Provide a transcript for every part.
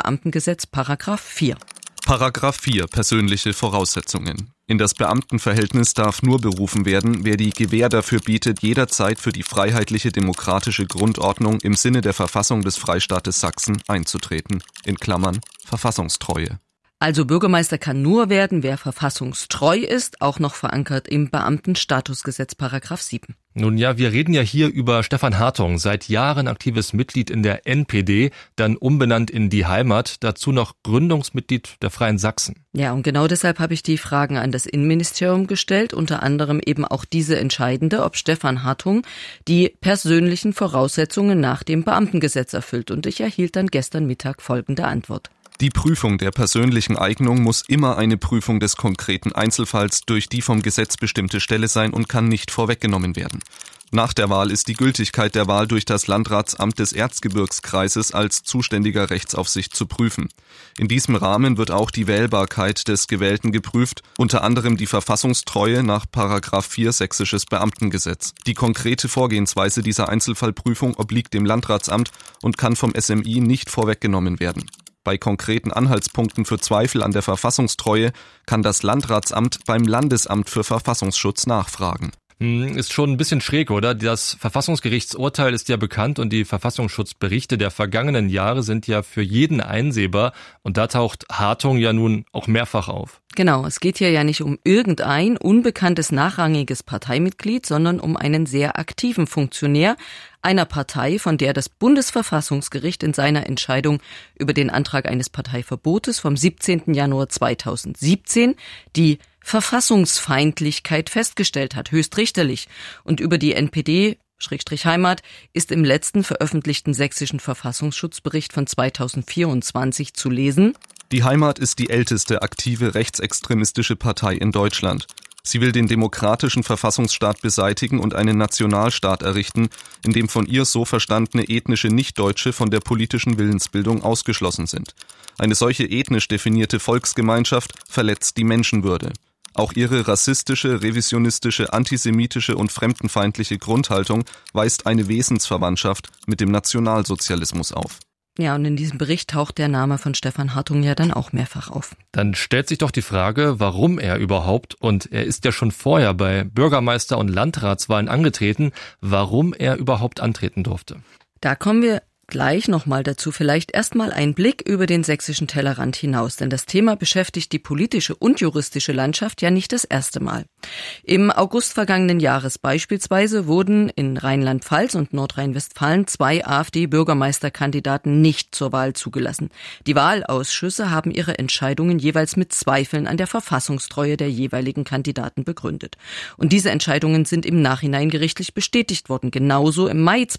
Beamtengesetz Paragraph 4. Paragraph 4 Persönliche Voraussetzungen. In das Beamtenverhältnis darf nur berufen werden, wer die Gewähr dafür bietet, jederzeit für die freiheitliche demokratische Grundordnung im Sinne der Verfassung des Freistaates Sachsen einzutreten, in Klammern Verfassungstreue. Also Bürgermeister kann nur werden, wer verfassungstreu ist, auch noch verankert im Beamtenstatusgesetz Paragraph 7. Nun ja, wir reden ja hier über Stefan Hartung, seit Jahren aktives Mitglied in der NPD, dann umbenannt in Die Heimat, dazu noch Gründungsmitglied der Freien Sachsen. Ja, und genau deshalb habe ich die Fragen an das Innenministerium gestellt, unter anderem eben auch diese entscheidende, ob Stefan Hartung die persönlichen Voraussetzungen nach dem Beamtengesetz erfüllt. Und ich erhielt dann gestern Mittag folgende Antwort. Die Prüfung der persönlichen Eignung muss immer eine Prüfung des konkreten Einzelfalls durch die vom Gesetz bestimmte Stelle sein und kann nicht vorweggenommen werden. Nach der Wahl ist die Gültigkeit der Wahl durch das Landratsamt des Erzgebirgskreises als zuständiger Rechtsaufsicht zu prüfen. In diesem Rahmen wird auch die Wählbarkeit des Gewählten geprüft, unter anderem die Verfassungstreue nach Paragraph 4 Sächsisches Beamtengesetz. Die konkrete Vorgehensweise dieser Einzelfallprüfung obliegt dem Landratsamt und kann vom SMI nicht vorweggenommen werden. Bei konkreten Anhaltspunkten für Zweifel an der Verfassungstreue kann das Landratsamt beim Landesamt für Verfassungsschutz nachfragen. Ist schon ein bisschen schräg, oder? Das Verfassungsgerichtsurteil ist ja bekannt und die Verfassungsschutzberichte der vergangenen Jahre sind ja für jeden einsehbar. Und da taucht Hartung ja nun auch mehrfach auf. Genau, es geht hier ja nicht um irgendein unbekanntes nachrangiges Parteimitglied, sondern um einen sehr aktiven Funktionär einer Partei, von der das Bundesverfassungsgericht in seiner Entscheidung über den Antrag eines Parteiverbotes vom 17. Januar 2017 die Verfassungsfeindlichkeit festgestellt hat, höchstrichterlich. Und über die NPD/Heimat ist im letzten veröffentlichten sächsischen Verfassungsschutzbericht von 2024 zu lesen: Die Heimat ist die älteste aktive rechtsextremistische Partei in Deutschland. Sie will den demokratischen Verfassungsstaat beseitigen und einen Nationalstaat errichten, in dem von ihr so verstandene ethnische Nichtdeutsche von der politischen Willensbildung ausgeschlossen sind. Eine solche ethnisch definierte Volksgemeinschaft verletzt die Menschenwürde. Auch ihre rassistische, revisionistische, antisemitische und fremdenfeindliche Grundhaltung weist eine Wesensverwandtschaft mit dem Nationalsozialismus auf. Ja, und in diesem Bericht taucht der Name von Stefan Hartung ja dann auch mehrfach auf. Dann stellt sich doch die Frage, warum er überhaupt, und er ist ja schon vorher bei Bürgermeister- und Landratswahlen angetreten, warum er überhaupt antreten durfte. Da kommen wir gleich nochmal dazu. Vielleicht erstmal ein Blick über den sächsischen Tellerrand hinaus, denn das Thema beschäftigt die politische und juristische Landschaft ja nicht das erste Mal. Im August vergangenen Jahres beispielsweise wurden in Rheinland-Pfalz und Nordrhein-Westfalen 2 AfD-Bürgermeisterkandidaten nicht zur Wahl zugelassen. Die Wahlausschüsse haben ihre Entscheidungen jeweils mit Zweifeln an der Verfassungstreue der jeweiligen Kandidaten begründet. Und diese Entscheidungen sind im Nachhinein gerichtlich bestätigt worden, genauso im Mai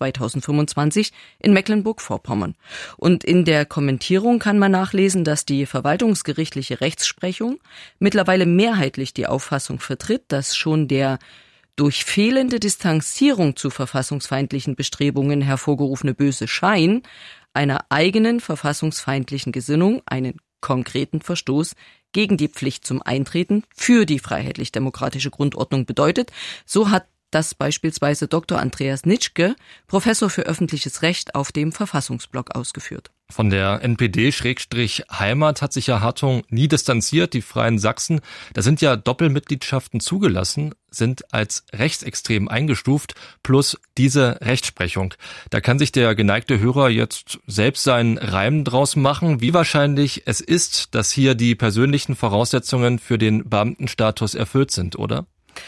2025 in Mecklenburg-Vorpommern. Und in der Kommentierung kann man nachlesen, dass die verwaltungsgerichtliche Rechtsprechung mittlerweile mehrheitlich die Auffassung vertritt, dass schon der durch fehlende Distanzierung zu verfassungsfeindlichen Bestrebungen hervorgerufene böse Schein einer eigenen verfassungsfeindlichen Gesinnung einen konkreten Verstoß gegen die Pflicht zum Eintreten für die freiheitlich-demokratische Grundordnung bedeutet. So hat das beispielsweise Dr. Andreas Nitschke, Professor für öffentliches Recht, auf dem Verfassungsblog ausgeführt. Von der NPD/Heimat hat sich ja Hartung nie distanziert. Die Freien Sachsen, da sind ja Doppelmitgliedschaften zugelassen, sind als rechtsextrem eingestuft, plus diese Rechtsprechung. Da kann sich der geneigte Hörer jetzt selbst seinen Reim draus machen, wie wahrscheinlich es ist, dass hier die persönlichen Voraussetzungen für den Beamtenstatus erfüllt sind, oder?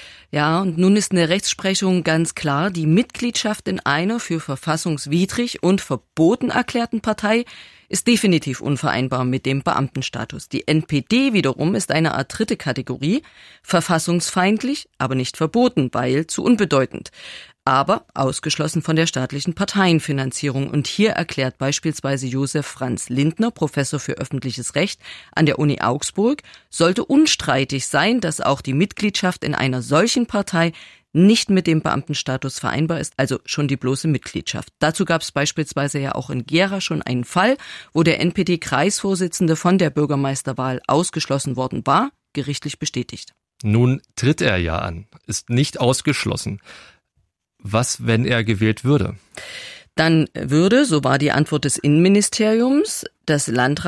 Ja, und nun ist in der Rechtsprechung ganz klar, die Mitgliedschaft in einer für verfassungswidrig und verboten erklärten Partei ist definitiv unvereinbar mit dem Beamtenstatus. Die NPD wiederum ist eine Art dritte Kategorie, verfassungsfeindlich, aber nicht verboten, weil zu unbedeutend, aber ausgeschlossen von der staatlichen Parteienfinanzierung. Und hier erklärt beispielsweise Josef Franz Lindner, Professor für öffentliches Recht an der Uni Augsburg, sollte unstreitig sein, dass auch die Mitgliedschaft in einer solchen Partei nicht mit dem Beamtenstatus vereinbar ist, also schon die bloße Mitgliedschaft. Dazu gab es beispielsweise ja auch in Gera schon einen Fall, wo der NPD-Kreisvorsitzende von der Bürgermeisterwahl ausgeschlossen worden war, gerichtlich bestätigt. Nun tritt er ja an, ist nicht ausgeschlossen. Was, wenn er gewählt würde? Dann würde, so war die Antwort des Innenministeriums, das Landrat